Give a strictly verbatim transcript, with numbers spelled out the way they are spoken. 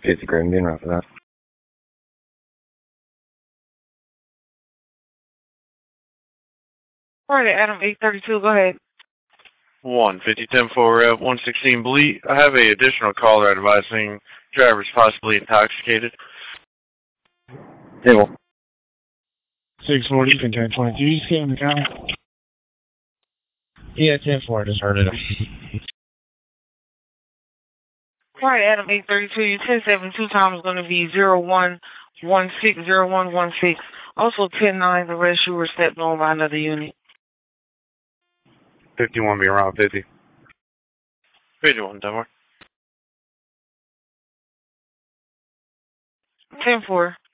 fifty grand being right for that. All right, Adam eight thirty-two, go ahead. one fifty ten four Rev one sixteen Bleat. I have a additional caller advising drivers possibly intoxicated. Table. six forty, ten twenty-two, you just came in the county? Yeah, ten four, I just heard it. All right, Adam eight thirty-two, your ten seventy-two time is going to be zero one one six zero one one six. Also ten nine, the rest you were stepped on by another unit. fifty-one be around fifty. fifty-one, Denmark. ten four.